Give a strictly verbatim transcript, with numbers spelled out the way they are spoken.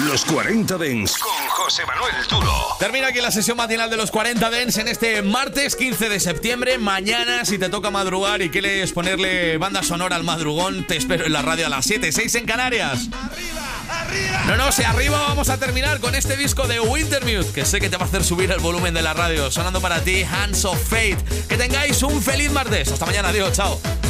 Los cuarenta Dance con José Manuel Duro. Termina aquí la sesión matinal de los cuarenta Dance en este martes quince de septiembre. Mañana, si te toca madrugar y quieres ponerle banda sonora al madrugón, te espero en la radio a las siete, seis en Canarias. ¡Arriba! ¡Arriba! No, no, si arriba vamos a terminar con este disco de Wintermute, que sé que te va a hacer subir el volumen de la radio. Sonando para ti, Hands of Fate. Que tengáis un feliz martes. Hasta mañana, adiós, chao.